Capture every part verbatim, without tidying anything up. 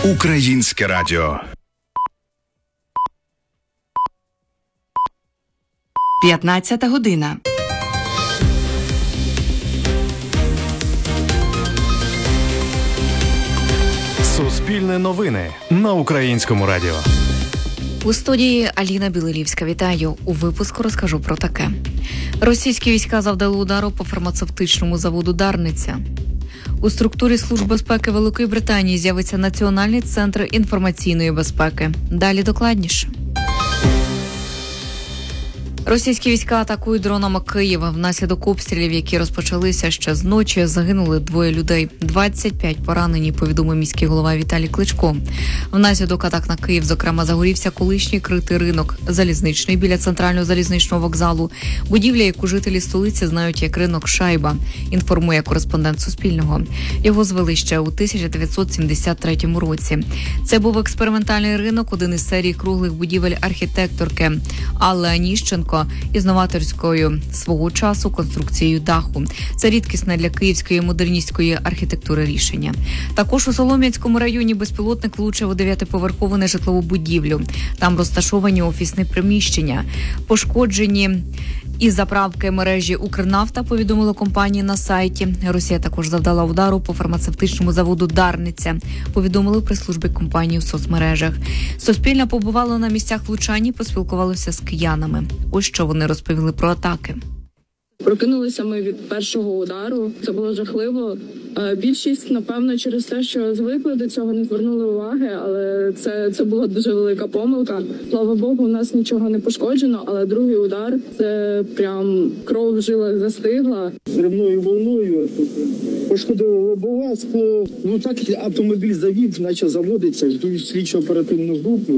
Українське радіо. п'ятнадцята година. Суспільне новини на Українському радіо. У студії Аліна Білилівська. Вітаю. У випуску розкажу про таке. Російські війська завдали удару по фармацевтичному заводу «Дарниця». У структурі Служби безпеки Великої Британії з'явиться Національний центр інформаційної безпеки. Далі докладніше. Російські війська атакують дронами Київ. Внаслідок обстрілів, які розпочалися ще з ночі, загинули двоє людей. двадцять п'ять поранені, повідомив міський голова Віталій Кличко. Внаслідок атак на Київ, зокрема, загорівся колишній критий ринок залізничний біля центрального залізничного вокзалу. Будівля, яку жителі столиці знають як ринок Шайба, інформує кореспондент Суспільного. Його звели ще у тисяча дев'ятсот сімдесят третьому році. Це був експериментальний ринок, один із серії круглих будівель архітекторки Алли Аніщенко із новаторською свого часу конструкцією даху. Це рідкісне для київської модерністської архітектури рішення. Також у Солом'янському районі безпілотник влучив у дев'ятиповерхову нежитлову будівлю. Там розташовані офісні приміщення. Пошкоджені і заправки мережі «Укрнафта», повідомила компанія на сайті. Росія також завдала удару по фармацевтичному заводу «Дарниця», повідомили в прес-службі компанії у соцмережах. Суспільне побувало на місцях влучань і поспілкувалося з киянами. Ось що вони розповіли про атаки. Прокинулися ми від першого удару. Це було жахливо. Більшість, напевно, через те, що звикли до цього, не звернули уваги, але це, це була дуже велика помилка. Слава Богу, у нас нічого не пошкоджено, але другий удар – це прям кров в жилах застигла. Зривною волною пошкодило лобове скло. Ну так автомобіль завів, почав заводитися, ждуть слідчо-оперативну групу.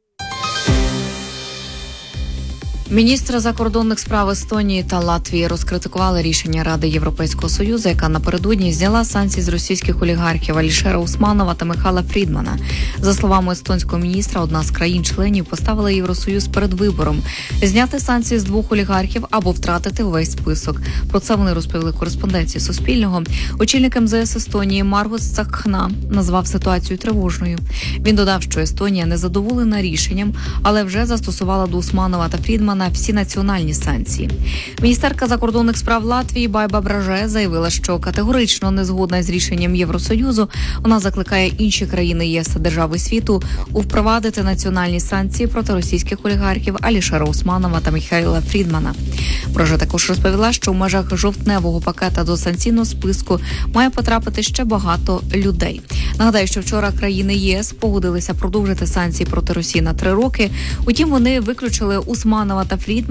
Міністри закордонних справ Естонії та Латвії розкритикували рішення Ради Європейського Союзу, яка напередодні зняла санкції з російських олігархів Алішера Усманова та Михайла Фрідмана. За словами естонського міністра, одна з країн-членів поставила Євросоюз перед вибором – зняти санкції з двох олігархів або втратити увесь список. Про це вони розповіли кореспонденції Суспільного. Очільник ем зе ес Естонії Маргус Цакхна назвав ситуацію тривожною. Він додав, що Естонія не задоволена рішенням, але вже застосувала до Усманова та Фрідмана на всі національні санкції. Міністерка закордонних справ Латвії Байба Браже заявила, що категорично не згодна з рішенням Євросоюзу. Вона закликає інші країни ЄС та держави світу впровадити національні санкції проти російських олігархів Алішера Усманова та Михайла Фрідмана. Браже також розповіла, що в межах жовтневого пакета до санкційного списку має потрапити ще багато людей. Нагадаю, що вчора країни ЄС погодилися продовжити санкції проти Росії на три роки. Утім, вони виключили Усманова та Фрідмана